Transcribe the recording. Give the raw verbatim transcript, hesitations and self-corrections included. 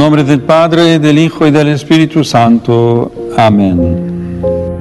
nome del Padre, del Hijo e dello Spirito Santo. Amen.